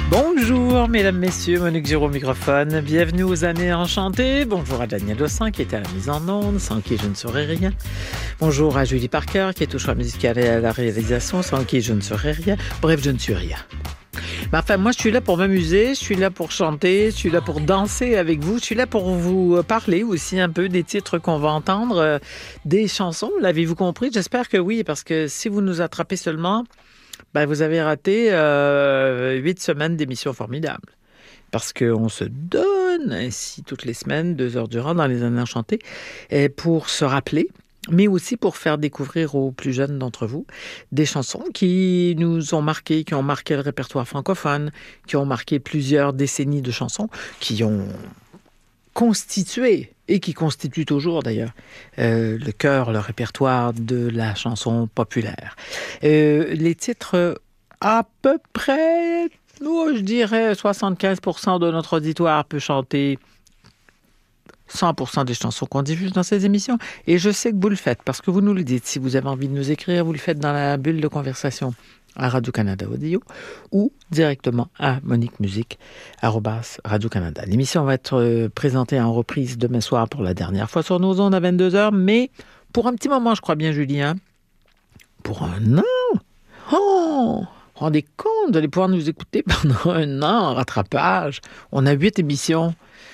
Bonjour mesdames, messieurs, Monique Giraud au microphone. Bienvenue aux années enchantées. Bonjour à Daniel Dossin qui était à la mise en onde, sans qui je ne saurais rien. Bonjour à Julie Parker qui est au choix musical et à la réalisation, sans qui je ne saurais rien. Bref, je ne suis rien. Mais enfin, moi, je suis là pour m'amuser, je suis là pour chanter, je suis là pour danser avec vous, je suis là pour vous parler aussi un peu des titres qu'on va entendre, des chansons. L'avez-vous compris? J'espère que oui, parce que si vous nous attrapez seulement, vous avez raté 8 semaines d'émissions formidables. Parce qu'on se donne ainsi toutes les semaines, 2 heures durant dans les années enchantées, pour se rappeler, mais aussi pour faire découvrir aux plus jeunes d'entre vous des chansons qui nous ont marqués, qui ont marqué le répertoire francophone, qui ont marqué plusieurs décennies de chansons, qui ont constitué, et qui constituent toujours d'ailleurs, le cœur, le répertoire de la chanson populaire. Les titres, à peu près, je dirais 75% de notre auditoire peut chanter 100% des chansons qu'on diffuse dans ces émissions. Et je sais que vous le faites, parce que vous nous le dites. Si vous avez envie de nous écrire, vous le faites dans la bulle de conversation à Radio-Canada Audio ou directement à moniquemusique@Radio-Canada. L'émission va être présentée en reprise demain soir pour la dernière fois sur nos ondes à 22h, mais pour un petit moment, je crois bien, Julien, pour un an. Oh! Rendez compte, vous allez pouvoir nous écouter pendant un an en rattrapage. On a 8 émissions.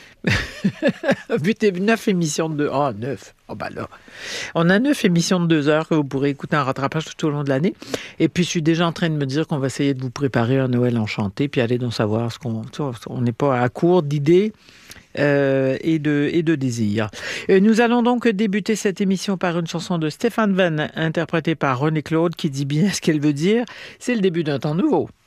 9 émissions de 2 heures. 9. Là. On a 9 émissions de 2 heures que vous pourrez écouter en rattrapage tout au long de l'année. Et puis, je suis déjà en train de me dire qu'on va essayer de vous préparer un Noël enchanté, puis aller donc savoir on n'est pas à court d'idées et de désirs. Nous allons donc débuter cette émission par une chanson de Stéphane Venn, interprétée par René Claude, qui dit bien ce qu'elle veut dire. C'est le début d'un temps nouveau.